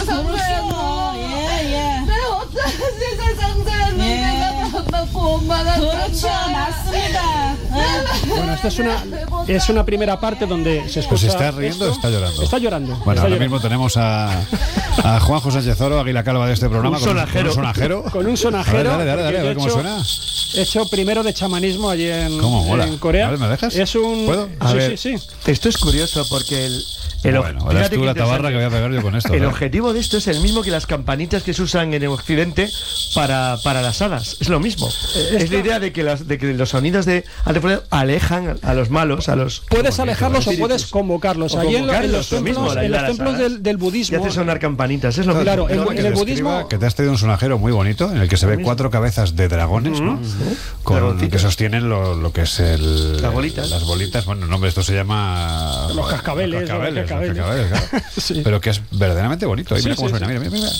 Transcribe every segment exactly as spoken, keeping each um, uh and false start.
그 상자였나? 예, 예. 내가 어쩌면 세상 상자였는데 예. 내가 만났고 엄마가 그렇죠, 맞습니다. Bueno, esta es una, es una primera parte donde se escucha. Pues está riendo o esto. está llorando. Está llorando. Bueno, está ahora llorando. mismo tenemos a, a Juanjo Sánchez Oro, Águila Calva de este programa, Un con, sonajero. con un sonajero. Con un sonajero. A ver, dale, dale, dale, a ver cómo hecho, suena. Hecho primero de chamanismo allí en, ¿Cómo mola? en Corea. A ver, ¿me dejas? Es un. ¿Puedo? A sí, ver, sí, sí. Esto es curioso porque el, el Bueno, fíjate verás qué tú la interesante. tabarra que voy a pegar yo con esto. El ¿eh? objetivo de esto es el mismo que las campanitas que se usan en el occidente para, para las hadas. Es lo mismo. Es la idea de que, las, de que los sonidos de alejan a los malos, a los. Puedes alejarlos o espíritus. puedes convocarlos. O Allí en, lo- en los convocarlos, lo templos, mismo, la en isla los de las templos hadas. del, del Y budismo. hace sonar campanitas. Es lo mismo. Claro, en, No, en que el te budismo. escriba que te has traído un sonajero muy bonito en el que se ve cuatro cabezas de dragones, ¿no? Con Dragoncitos. que sostienen lo, lo que es el Las bolitas. las bolitas. Bueno, no, hombre, esto se llama Los cascabeles, los cascabeles, los cascabeles. los cascabeles, claro. Sí. Pero que es verdaderamente bonito. Y mira Sí, cómo sí, suena, sí. mira, mira, mira.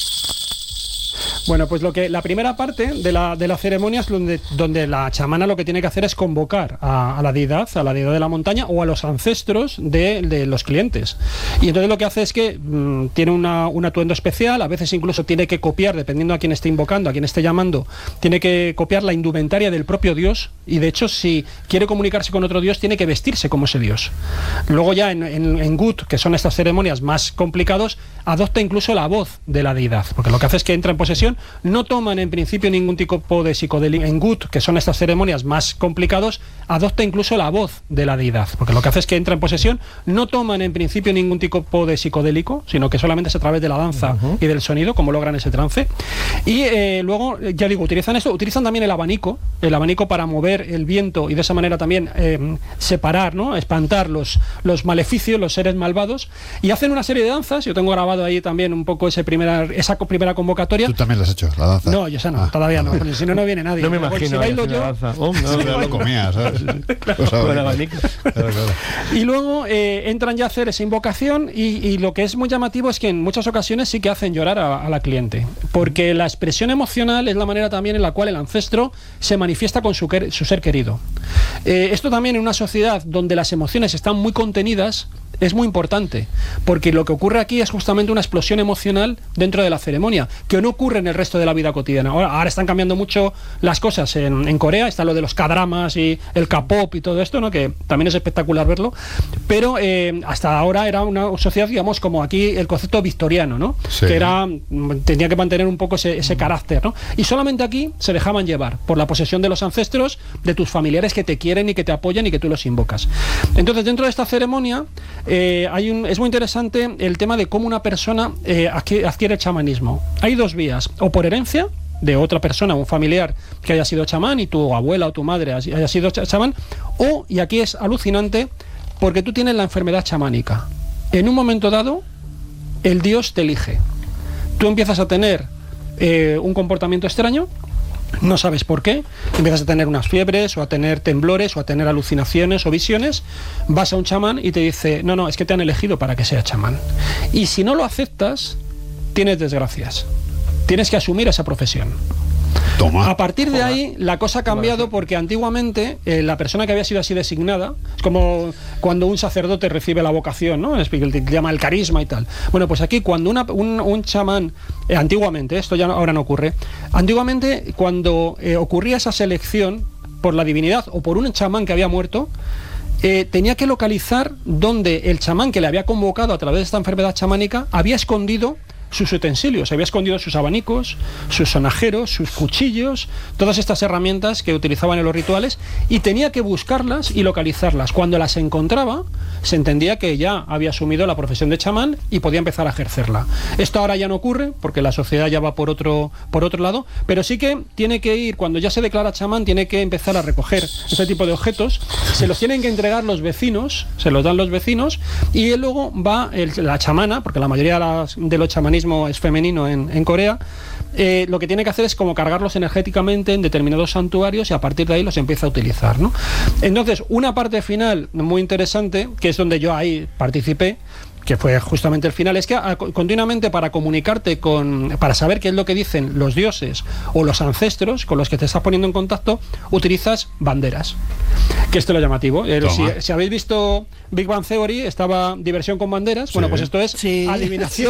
Bueno, pues lo que la primera parte de la, de la ceremonia es donde, donde la chamana lo que tiene que hacer es convocar a, a la deidad, a la deidad de la montaña o a los ancestros de, de los clientes. Y entonces lo que hace es que mmm, tiene una, un atuendo especial, a veces incluso tiene que copiar, dependiendo a quién esté invocando, a quién esté llamando, tiene que copiar la indumentaria del propio dios y de hecho si quiere comunicarse con otro dios tiene que vestirse como ese dios. Luego ya en, en, en Gut, que son estas ceremonias más complicadas, adopta incluso la voz de la deidad, porque lo que hace es que entra en posesión, no toman en principio ningún tipo de psicodélico. En Gut, que son estas ceremonias más complicadas, adopta incluso la voz de la deidad, porque lo que hace es que entra en posesión, no toman en principio ningún tipo de psicodélico, sino que solamente es a través de la danza uh-huh. y del sonido, como logran ese trance. Y eh, luego, ya digo, utilizan esto, utilizan también el abanico, el abanico para mover el viento y de esa manera también eh, separar, ¿no? espantar los, los maleficios, los seres malvados, y hacen una serie de danzas. Yo tengo grabado ahí también un poco ese primera, esa primera convocatoria. Tú también lo has hecho, la danza. No, yo esa no, ah, todavía no, porque si no, no viene nadie. No me imagino. Si bailo yo... Oh, no, no, lo comía, ¿sabes? Claro. Claro, claro. Y luego eh, entran ya a hacer esa invocación y, y lo que es muy llamativo es que en muchas ocasiones sí que hacen llorar a, a la cliente, porque la expresión emocional es la manera también en la cual el ancestro se manifiesta con su, su ser querido. Eh, esto también en una sociedad donde las emociones están muy contenidas es muy importante, porque lo que ocurre aquí es justamente una explosión emocional dentro de la ceremonia, que no ocurre en el resto de la vida cotidiana. Ahora, ahora están cambiando mucho las cosas en, en Corea, está lo de los K-dramas y el K-pop y todo esto, ¿no? Que también es espectacular verlo, pero eh, hasta ahora era una sociedad, digamos, como aquí el concepto victoriano, ¿no? Sí. Que era, tenía que mantener un poco ese, ese carácter, ¿no? Y solamente aquí se dejaban llevar por la posesión de los ancestros, de tus familiares que te quieren y que te apoyan y que tú los invocas. Entonces, dentro de esta ceremonia, Eh, hay un, es muy interesante el tema de cómo una persona eh, adquiere, adquiere chamanismo. Hay dos vías, o por herencia de otra persona, un familiar que haya sido chamán y tu abuela o tu madre haya sido chamán, o, y aquí es alucinante, porque tú tienes la enfermedad chamánica. En un momento dado, el dios te elige. Tú empiezas a tener eh, un comportamiento extraño, no sabes por qué, empiezas a tener unas fiebres o a tener temblores o a tener alucinaciones o visiones, vas a un chamán y te dice, no, no, es que te han elegido para que seas chamán. Y si no lo aceptas, tienes desgracias. Tienes que asumir esa profesión. Toma. A partir de ahí la cosa ha cambiado porque antiguamente eh, la persona que había sido así designada, es como cuando un sacerdote recibe la vocación, ¿no? Es que te llama el carisma y tal. Bueno, pues aquí cuando una, un, un chamán, eh, antiguamente, esto ya no, ahora no ocurre, antiguamente cuando eh, ocurría esa selección por la divinidad o por un chamán que había muerto, eh, tenía que localizar dónde el chamán que le había convocado a través de esta enfermedad chamánica había escondido sus utensilios, había escondido sus abanicos, sus sonajeros, sus cuchillos, todas estas herramientas que utilizaban en los rituales, y tenía que buscarlas y localizarlas. Cuando las encontraba, se entendía que ya había asumido la profesión de chamán y podía empezar a ejercerla. Esto ahora ya no ocurre, porque la sociedad ya va por otro, por otro lado, pero sí que tiene que ir, cuando ya se declara chamán, tiene que empezar a recoger este tipo de objetos, se los tienen que entregar los vecinos, se los dan los vecinos, y él luego va, el, la chamana, porque la mayoría de, las, de los chamanismos es femenino en, en Corea, eh, lo que tiene que hacer es como cargarlos energéticamente en determinados santuarios y a partir de ahí los empieza a utilizar, ¿no? Entonces, una parte final muy interesante, que es donde yo ahí participé, que fue justamente el final, es que a, continuamente para comunicarte con, para saber qué es lo que dicen los dioses o los ancestros con los que te estás poniendo en contacto, utilizas banderas, que esto es lo llamativo. Eh, si, si habéis visto Big Bang Theory, estaba diversión con banderas, sí. Bueno, pues esto es sí. adivinación